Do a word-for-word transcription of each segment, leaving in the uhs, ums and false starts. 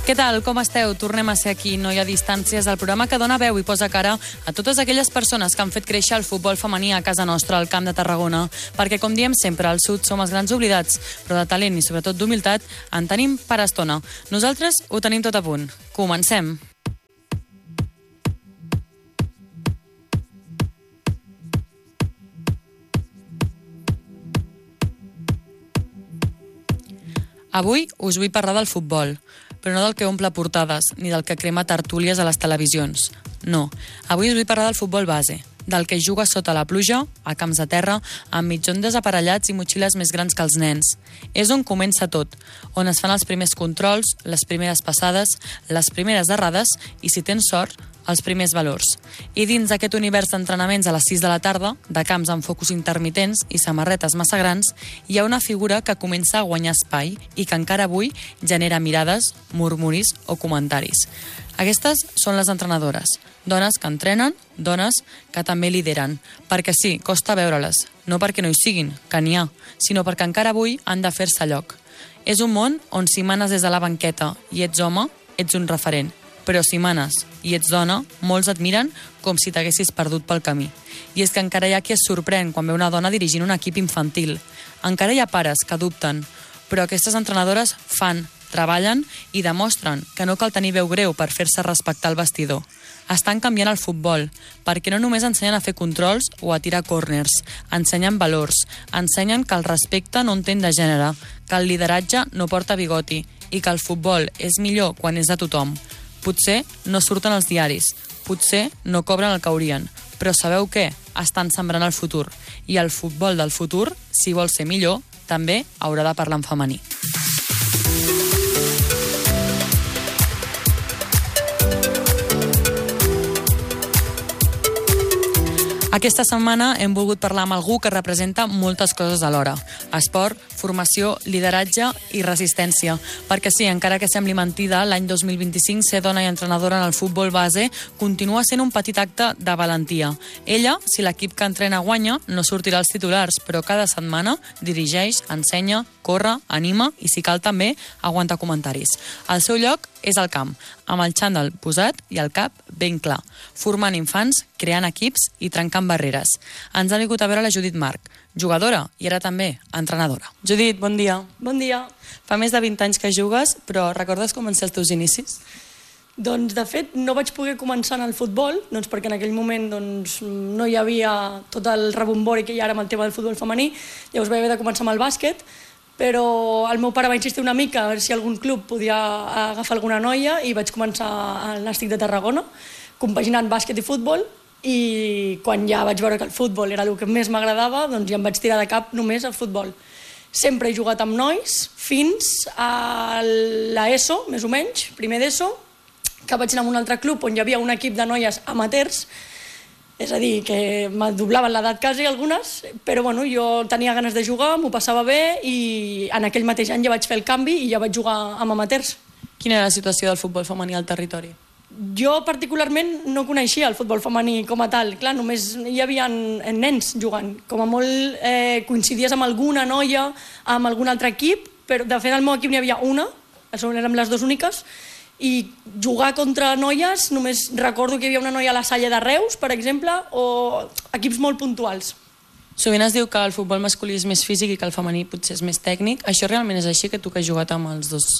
Què tal, com esteu? Tornem a ser aquí, No hi ha distàncies, el programa que dona veu i posa cara a totes aquelles persones que han fet créixer el futbol femení a casa nostra, al Camp de Tarragona. Perquè, com diem sempre, al sud som els grans oblidats, però de talent i sobretot d'humilitat en tenim per estona. Nosaltres ho tenim tot a punt. Comencem! Avui us vull parlar del futbol, però no del que omple portades, ni del que crema tertúlies a les televisions. No, avui us vull parlar del futbol base, del que juga sota la pluja, a camps de terra, amb mitjons desaparellats i motxilles més grans que els nens. És on comença tot, on es fan els primers controls, les primeres passades, les primeres errades i, si tens sort, els primers valors. I dins d'aquest univers d'entrenaments a les sis de la tarda, de camps amb focus intermitents i samarretes massa grans, hi ha una figura que comença a guanyar espai i que encara avui genera mirades, murmuris o comentaris. Aquestes són les entrenadores, dones que entrenen, dones que també lideren. Perquè sí, costa veure-les, no perquè no hi siguin, que n'hi ha, sinó perquè encara avui han de fer-se lloc. És un món on si manes des de la banqueta i ets home, ets un referent. Però si manes i ets dona, molts et miren com si t'haguessis perdut pel camí. I és que encara hi ha qui es sorprèn quan veu una dona dirigint un equip infantil. Encara hi ha pares que dubten, però aquestes entrenadores fan, treballen i demostren que no cal tenir veu greu per fer-se respectar al vestidor. Estan canviant el futbol, perquè no només ensenyen a fer controls o a tirar córners, ensenyen valors, ensenyen que el respecte no entén de gènere, que el lideratge no porta bigoti i que el futbol és millor quan és de tothom. Potser no surten als diaris, potser no cobren el que haurien, però sabeu què? Estan sembrant el futur. I el futbol del futur, si vol ser millor, també haurà de parlar en femení. Aquesta setmana hem volgut parlar amb algú que representa moltes coses alhora. Esport, formació, lideratge i resistència. Perquè sí, encara que sembli mentida, l'any dos mil vint-i-cinc ser dona i entrenadora en el futbol base continua sent un petit acte de valentia. Ella, si l'equip que entrena guanya, no sortirà als titulars, però cada setmana dirigeix, ensenya, corre, anima i, si cal també, aguanta comentaris. El seu lloc és al camp, amb el xandall posat i el cap ben clar, formant infants, creant equips i trencant barreres. Ens ha vingut a veure la Judit March, jugadora i ara també entrenadora. Judit, bon dia. Bon dia. Fa més de vint anys que jugues, però recordes com van ser els teus inicis? Doncs, de fet, no vaig poder començar en el futbol, doncs, perquè en aquell moment doncs, no hi havia tot el rebombori que hi ha ara amb el tema del futbol femení, llavors vaig haver de començar amb el bàsquet, però el meu pare va insistir una mica a veure si algun club podia agafar alguna noia i vaig començar al Nàstic de Tarragona, compaginant bàsquet i futbol, i quan ja vaig veure que el futbol era el que més m'agradava, doncs ja em vaig tirar de cap només al futbol. Sempre he jugat amb nois fins a l'ESO, més o menys, primer d'ESO, que vaig anar a un altre club on hi havia un equip de noies amateurs, és a dir, que me doblaven l'edat quasi algunes, però bueno, jo tenia ganes de jugar, m'ho passava bé i en aquell mateix any ja vaig fer el canvi i ja vaig jugar amb amateurs. Quina era la situació del futbol femení al territori? Jo particularment no coneixia el futbol femení com a tal, clar, només hi havia nens jugant, com a molt eh, coincidies amb alguna noia, amb algun altre equip, però de fet al meu equip n'hi havia una, érem les dues úniques, i jugar contra noies, només recordo que hi havia una noia a la Salle de Reus, per exemple, o equips molt puntuals. Sovint es diu que el futbol masculí és més físic i que el femení potser és més tècnic. Això realment és així, que tu que has jugat amb els dos?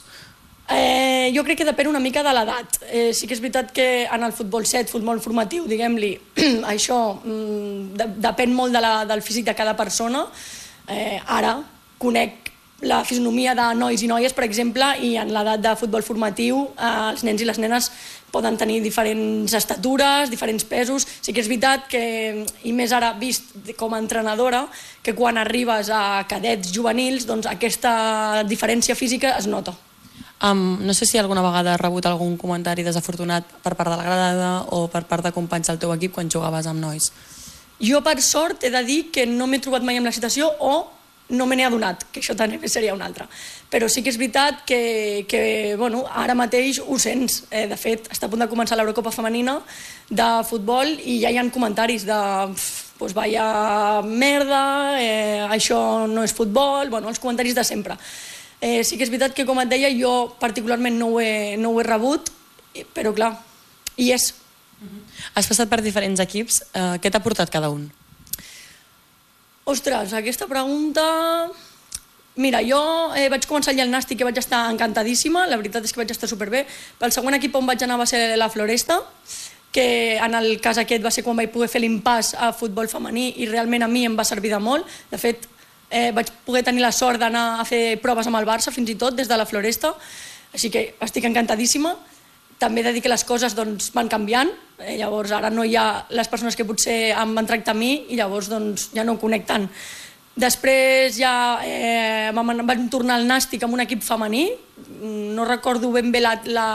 Eh, jo crec que depèn una mica de l'edat. Eh, sí que és veritat que en el futbol set, futbol formatiu, diguem-li, això mm, de, depèn molt de la, del físic de cada persona. Eh, ara conec la fisonomia de nois i noies, per exemple, i en l'edat de futbol formatiu eh, els nens i les nenes poden tenir diferents estatures, diferents pesos. Sí que és veritat que, i més ara vist com a entrenadora, que quan arribes a cadets juvenils, doncs aquesta diferència física es nota. Um, no sé si alguna vegada has rebut algun comentari desafortunat per part de la grada o per part de companys del teu equip quan jugaves amb nois. Jo, per sort, he de dir que no m'he trobat mai en la situació o no me n'he adonat, que això també seria una altra. Però sí que és veritat que, que bueno, ara mateix ho sents. Eh, de fet, està a punt de començar l'Eurocopa femenina de futbol i ja hi ha comentaris de pues vaya merda, eh, això no és futbol, bueno, els comentaris de sempre. Eh, sí que és veritat que, com et deia, jo particularment no ho he, no ho he rebut, però clar, hi és. Has passat per diferents equips. Eh, què t'ha portat cada un? Ostres, aquesta pregunta... Mira, jo eh, vaig començar allà al Nàstic i vaig estar encantadíssima, la veritat és que vaig estar superbé. Pel següent equip on vaig anar va ser la Floresta, que en el cas aquest va ser quan vaig poder fer l'impàs a futbol femení i realment a mi em va servir de molt. De fet, eh, vaig poder tenir la sort d'anar a fer proves amb el Barça, fins i tot, des de la Floresta, així que estic encantadíssima. També he de dir que les coses doncs, van canviant, eh, llavors ara no hi ha les persones que potser em van tractar a mi i llavors doncs, ja no connecten. Després ja eh, vam, vam tornar al Nàstic amb un equip femení, no recordo ben bé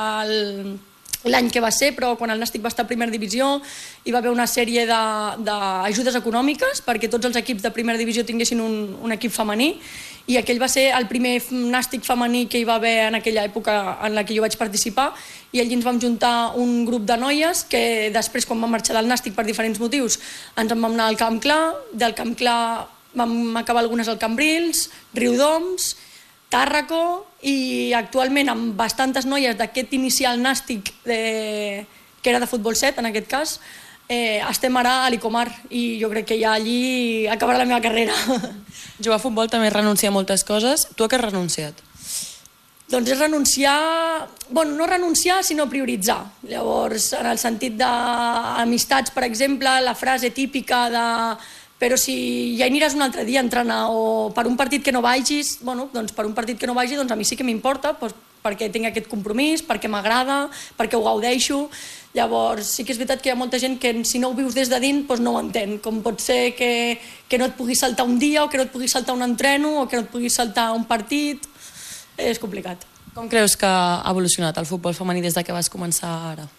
l'any que va ser, però quan el Nàstic va estar a primera divisió hi va haver una sèrie d'ajudes econòmiques perquè tots els equips de primera divisió tinguessin un, un equip femení i aquell va ser el primer Nàstic femení que hi va haver en aquella època en la que jo vaig participar i allí ens vam juntar un grup de noies que després quan vam marxar del Nàstic per diferents motius ens en vam anar al Camp Clar, del Camp Clar vam acabar algunes al Cambrils, Riudoms, Tàrraco i actualment amb bastantes noies d'aquest inicial Nàstic de, que era de futbol set en aquest cas, eh, estem ara a l'Icomar i jo crec que ja allí acabarà la meva carrera. Jugar a futbol també renuncia a moltes coses. Tu a què has renunciat? Doncs és renunciar, bueno, no renunciar sinó prioritzar. Llavors, en el sentit d'amistats, per exemple, la frase típica de però si ja aniràs un altre dia a entrenar o per un partit que no vagis, bueno, doncs per un partit que no vagi doncs a mi sí que m'importa, doncs perquè tinc aquest compromís, perquè m'agrada, perquè ho gaudeixo. Llavors sí que és veritat que hi ha molta gent que si no ho vius des de dins doncs no ho entén, com pot ser que, que no et puguis saltar un dia o que no et puguis saltar un entreno o que no et puguis saltar un partit, és complicat. Com creus que ha evolucionat el futbol femení des de que vas començar ara?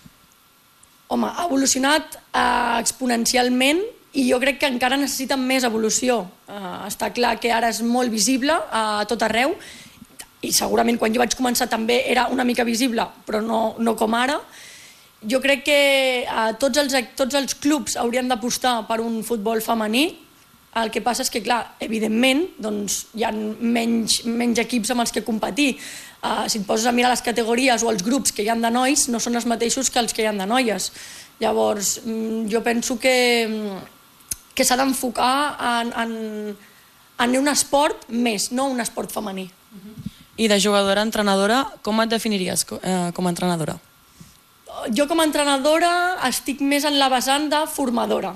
Home, ha evolucionat eh, exponencialment i jo crec que encara necessiten més evolució. Uh, està clar que ara és molt visible a tot arreu i segurament quan jo vaig començar també era una mica visible, però no, no com ara. Jo crec que uh, tots, els, tots els clubs haurien d'apostar per un futbol femení. El que passa és que, clar, evidentment, doncs, hi ha menys, menys equips amb els que competir. Uh, si et poses a mirar les categories o els grups que hi ha de nois, no són els mateixos que els que hi ha de noies. Llavors, jo penso que que s'ha d'enfocar en, en, en un esport més, no un esport femení. I de jugadora a entrenadora, com et definiries eh, com a entrenadora? Jo com a entrenadora estic més en la vessant de formadora.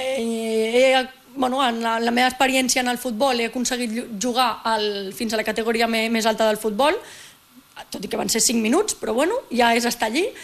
Eh, he, bueno, en, la, en la meva experiència en el futbol he aconseguit jugar al, fins a la categoria me, més alta del futbol, tot i que van ser cinc minuts, però bueno, ja és estar allí.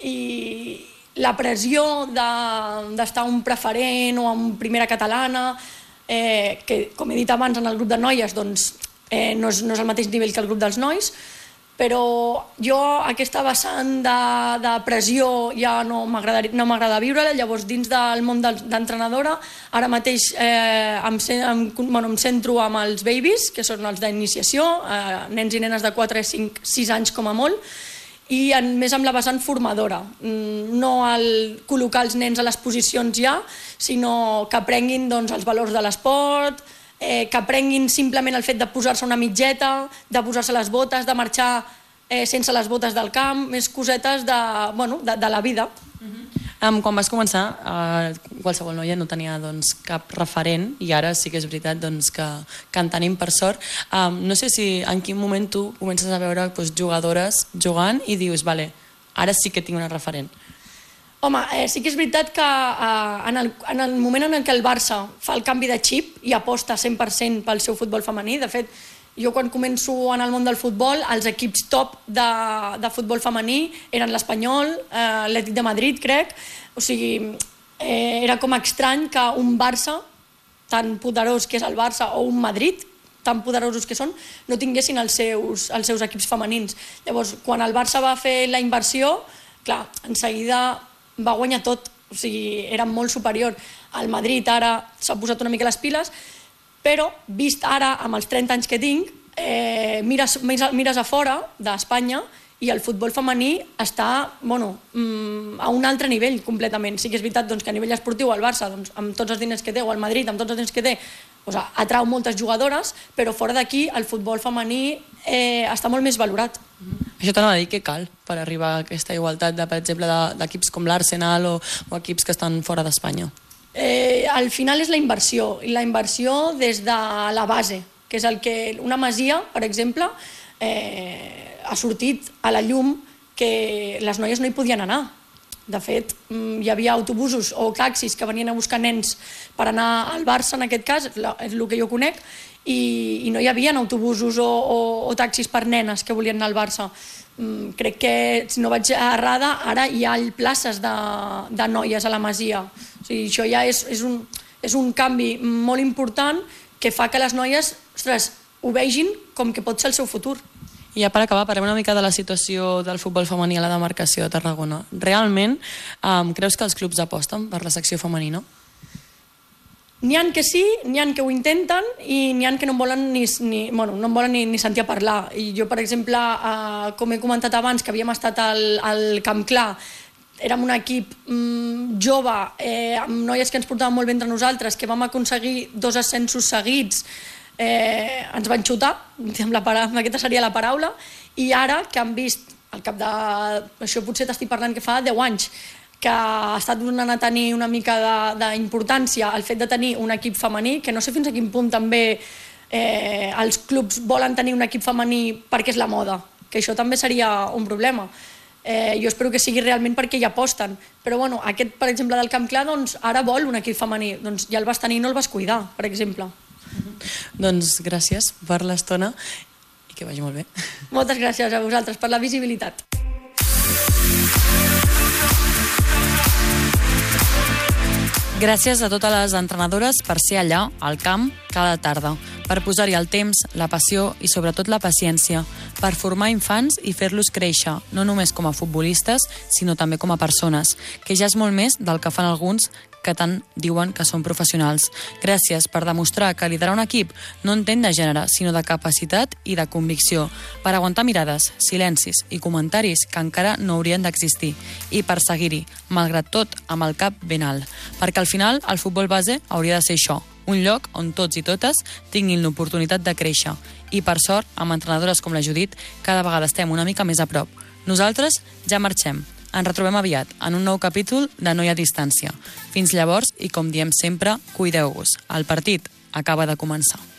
I la pressió d'estar un preferent o en primera catalana, eh, que com he dit abans en el grup de noies doncs, eh, no, és, no és el mateix nivell que el grup dels nois, però jo aquesta vessant de, de pressió ja no m'agrada viure-la. Llavors dins del món d'entrenadora ara mateix eh, em, em, bueno, em centro amb els babies, que són els d'iniciació, eh, nens i nenes de quatre, cinc, sis anys com a molt, i en, més amb la vessant formadora, no el col·locar els nens a les posicions ja, sinó que aprenguin doncs, els valors de l'esport, eh, que aprenguin simplement el fet de posar-se una mitgeta, de posar-se les botes, de marxar eh, sense les botes del camp, més cosetes de, bueno, de, de la vida. Uh-huh. Um, quan vas començar, uh, qualsevol noia no tenia doncs, cap referent i ara sí que és veritat doncs, que, que en tenim per sort. Um, no sé si en quin moment tu comences a veure doncs, jugadores jugant i dius, vale, ara sí que tinc una referent. Home, eh, sí que és veritat que eh, en, el, en el moment en què el Barça fa el canvi de xip i aposta cent per cent pel seu futbol femení, de fet, jo quan començo en el món del futbol, els equips top de, de futbol femení eren l'Espanyol, eh, l'Atlètic de Madrid, crec. O sigui, eh, era com estrany que un Barça, tan poderós que és el Barça, o un Madrid, tan poderosos que són, no tinguessin els seus, els seus equips femenins. Llavors, quan el Barça va fer la inversió, clar, en seguida va guanyar tot. O sigui, era molt superior. El Madrid ara s'ha posat una mica les piles, però vist ara amb els trenta anys que tinc, eh, mires, mires a fora d'Espanya i el futbol femení està bueno, a un altre nivell completament. Sí que és veritat doncs, que a nivell esportiu el Barça, doncs, amb tots els diners que té, o el Madrid amb tots els diners que té, doncs, atrau moltes jugadores, però fora d'aquí el futbol femení eh, està molt més valorat. Això t'anava a dir què cal per arribar a aquesta igualtat, de, per exemple, d'equips com l'Arsenal o, o equips que estan fora d'Espanya? Eh, al final és la inversió, i la inversió des de la base, que és el que una masia, per exemple, eh, ha sortit a la llum que les noies no hi podien anar. De fet, hi havia autobusos o taxis que venien a buscar nens per anar al Barça, en aquest cas, és el que jo conec, i, i no hi havia autobusos o, o, o taxis per nenes que volien anar al Barça. Mm, crec que, si no vaig errada, ara hi ha places de, de noies a la masia. O sigui, això ja és, és, un, és un canvi molt important que fa que les noies, ostres, ho vegin com que pot ser el seu futur. I ja per acabar, parlem una mica de la situació del futbol femení a la demarcació de Tarragona. Realment, um, creus que els clubs aposten per la secció femenina? N'hi ha que sí, n'hi ha que ho intenten i n'hi ha que no en volen ni, ni, bueno, no en volen ni, ni sentir a parlar. I jo, per exemple, eh, com he comentat abans, que havíem estat al, al Camp Clar, érem un equip mm, jove, eh, amb noies que ens portaven molt bé entre nosaltres, que vam aconseguir dos ascensos seguits, eh, ens van xutar, amb la para... aquesta seria la paraula, i ara que han vist, al cap de... això potser t'estic parlant que fa deu anys, que ha estat donant a tenir una mica d'importància el fet de tenir un equip femení, que no sé fins a quin punt també eh, els clubs volen tenir un equip femení perquè és la moda, que això també seria un problema. Eh, jo espero que sigui realment perquè hi aposten, però bueno, aquest, per exemple, del Camp Clar, doncs, ara vol un equip femení, doncs ja el vas tenir i no el vas cuidar, per exemple. Doncs gràcies per l'estona i que vagi molt bé. Moltes gràcies a vosaltres per la visibilitat. Gràcies a totes les entrenadores per ser allà, al camp, cada tarda, per posar-hi el temps, la passió i sobretot la paciència, per formar infants i fer-los créixer, no només com a futbolistes, sinó també com a persones, que ja és molt més del que fan alguns que tant diuen que són professionals. Gràcies per demostrar que liderar un equip no entén de gènere, sinó de capacitat i de convicció, per aguantar mirades, silencis i comentaris que encara no haurien d'existir, i per seguir-hi, malgrat tot, amb el cap ben alt. Perquè al final el futbol base hauria de ser això, un lloc on tots i totes tinguin l'oportunitat de créixer. I per sort, amb entrenadores com la Judit, cada vegada estem una mica més a prop. Nosaltres ja marxem. Ens retrobem aviat en un nou capítol de No hi ha distància. Fins llavors, i com diem sempre, cuideu-vos. El partit acaba de començar.